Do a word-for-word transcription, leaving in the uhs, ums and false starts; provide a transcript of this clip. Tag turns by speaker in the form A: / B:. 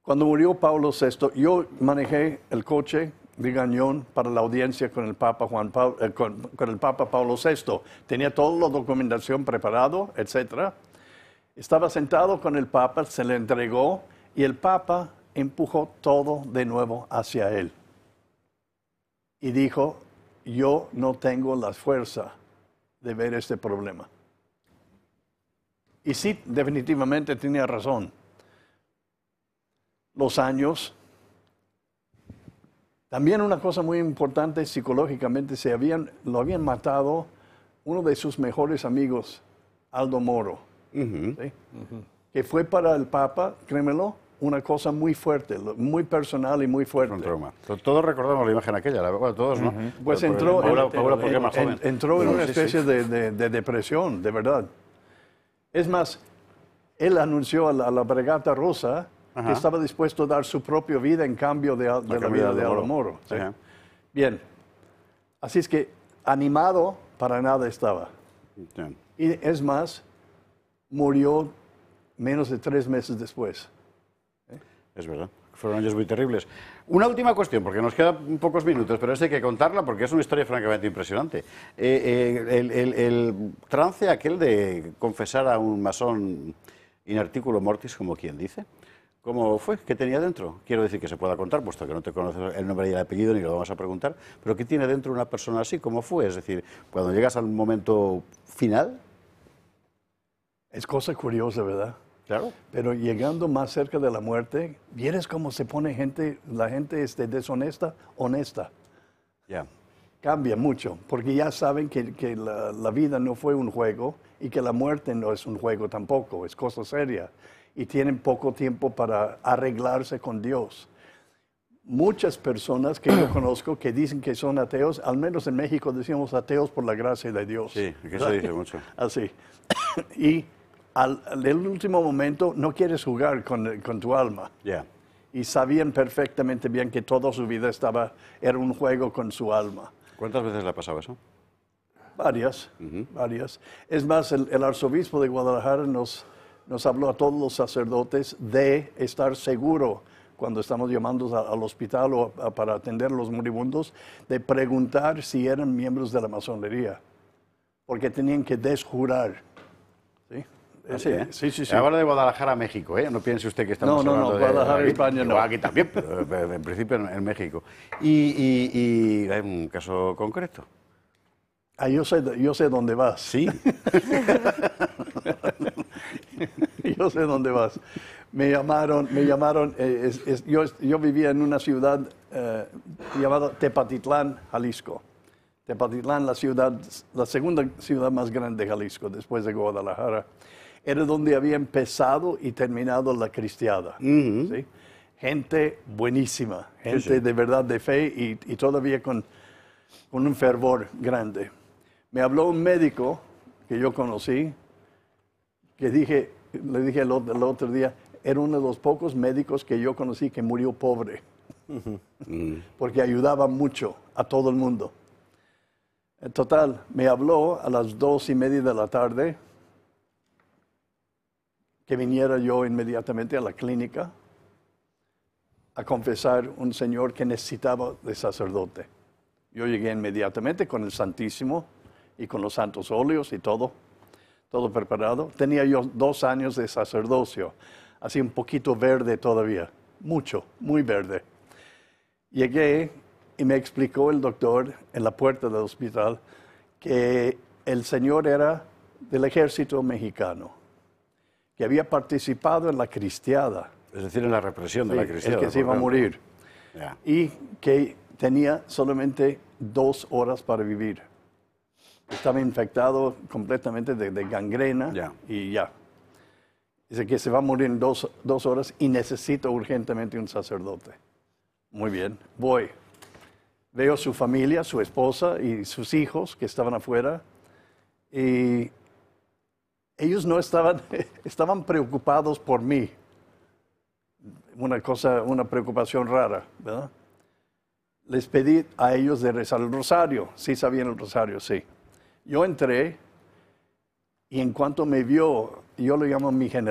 A: Cuando murió Pablo sexto, yo manejé el coche de Gañón para la audiencia con el Papa Juan Pablo, eh, con, con el Papa Pablo sexto. Tenía toda la documentación preparado, etcétera. Estaba sentado con el Papa, se le entregó y el Papa empujó todo de nuevo hacia él. Y dijo, yo no tengo la fuerza de ver este problema. Y sí, definitivamente tenía razón. Los años. También una cosa muy importante psicológicamente, se habían, lo habían matado uno de sus mejores amigos, Aldo Moro,
B: Uh-huh.
A: ¿sí? Uh-huh. Que fue para el Papa, créemelo, una cosa muy fuerte, muy personal y muy fuerte.
B: Un trauma. Todos recordamos la imagen aquella, la verdad, todos, ¿no?
A: Uh-huh. Pues entró,
B: Paula,
A: en,
B: Paula, porque
A: en,
B: más joven.
A: en, entró en
B: no,
A: una
B: sí,
A: especie
B: sí.
A: De, de, de depresión, de verdad. Es más, él anunció a la, a la Brigata Rosa Ajá. que estaba dispuesto a dar su propia vida en cambio de, de la, la vida de Aldo Moro. ¿Sí? Bien, así es que animado para nada estaba. Bien. Y es más, murió menos de tres meses después.
B: ¿Eh? Es verdad, fueron años muy terribles. Una última cuestión, porque nos quedan pocos minutos, pero esta hay que contarla porque es una historia francamente impresionante. Eh, eh, el, el, el trance aquel de confesar a un masón in articulo mortis, como quien dice, ¿cómo fue? ¿Qué tenía dentro? Quiero decir que se pueda contar, puesto que no te conoces el nombre y el apellido ni lo vamos a preguntar, pero ¿qué tiene dentro una persona así? ¿Cómo fue? Es decir, cuando llegas al momento final...
A: Es cosa curiosa, ¿verdad?
B: Claro.
A: Pero llegando más cerca de la muerte, ¿vieres cómo se pone gente, la gente este, deshonesta, honesta?
B: Ya. Yeah.
A: Cambia mucho, porque ya saben que, que la, la vida no fue un juego y que la muerte no es un juego tampoco, es cosa seria. Y tienen poco tiempo para arreglarse con Dios. Muchas personas que yo conozco que dicen que son ateos, al menos en México decimos ateos por la gracia de Dios.
B: Sí, que se dice mucho.
A: Así. Y al, al último momento no quieres jugar con, con tu alma.
B: Yeah.
A: Y sabían perfectamente bien que toda su vida estaba, era un juego con su alma.
B: ¿Cuántas veces le ha pasado eso?
A: Varias, uh-huh. varias. Es más, el, el arzobispo de Guadalajara nos, nos habló a todos los sacerdotes de estar seguro cuando estamos llamando a, al hospital o a, para atender a los moribundos, de preguntar si eran miembros de la masonería, porque tenían que desjurar. ¿Sí?
B: Así, ¿eh?
A: Sí, sí, sí.
B: Ahora de Guadalajara a México, ¿eh? No piense usted que estamos
A: no, no,
B: hablando
A: no,
B: de...
A: Guadalajara,
B: aquí,
A: España, no.
B: Aquí también, pero en principio en, en México. Y, y, y hay un caso concreto.
A: Ah, yo sé, yo sé dónde vas.
B: Sí.
A: Yo sé dónde vas. Me llamaron, me llamaron, eh, es, es, yo, yo vivía en una ciudad eh, llamada Tepatitlán, Jalisco. Tepatitlán, la ciudad, la segunda ciudad más grande de Jalisco, después de Guadalajara. Era donde había empezado y terminado la cristiada.
B: Uh-huh.
A: ¿Sí? Gente buenísima, gente
B: sí, sí.
A: de verdad de fe y, y todavía con, con un fervor grande. Me habló un médico que yo conocí, que dije, le dije el otro, el otro día, era uno de los pocos médicos que yo conocí que murió pobre, uh-huh. uh-huh. porque ayudaba mucho a todo el mundo. En total, me habló a las dos y media de la tarde que viniera yo inmediatamente a la clínica a confesar un señor que necesitaba de sacerdote. Yo llegué inmediatamente con el Santísimo y con los santos óleos y todo, todo preparado. Tenía yo dos años de sacerdocio, así un poquito verde todavía, mucho, muy verde. Llegué y me explicó el doctor en la puerta del hospital que el señor era del ejército mexicano, que había participado en la cristiada.
B: Es decir, en la represión de
A: sí,
B: la cristiada.
A: El que se iba a morir. Yeah. Y que tenía solamente dos horas para vivir. Estaba infectado completamente de, de gangrena
B: yeah.
A: y ya. Dice que se va a morir en dos, dos horas y necesita urgentemente un sacerdote. Muy bien, voy. Veo a su familia, su esposa y sus hijos que estaban afuera. Y ellos no estaban, estaban preocupados por mí. Una cosa, una preocupación rara, ¿verdad? Les pedí a ellos de rezar el rosario. Sí sabían el rosario, sí. Yo entré y en cuanto me vio, yo lo llamo mi general.